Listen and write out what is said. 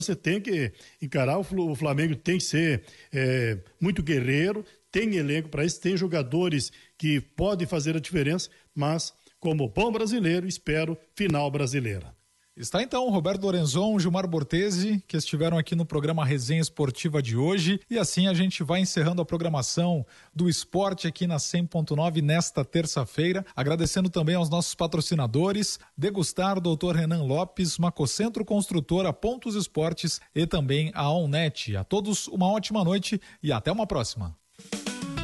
você tem que encarar o Flamengo, tem que ser muito guerreiro, tem elenco para isso, tem jogadores que podem fazer a diferença, mas como bom brasileiro, espero final brasileira. Está então o Roberto Lorenzon, Gilmar Bortesi, que estiveram aqui no programa Resenha Esportiva de hoje, e assim a gente vai encerrando a programação do esporte aqui na 100.9 nesta terça-feira, agradecendo também aos nossos patrocinadores, Degustar, Dr. Renan Lopes, Macocentro Construtora, Pontos Esportes e também a Onnet. A todos uma ótima noite e até uma próxima.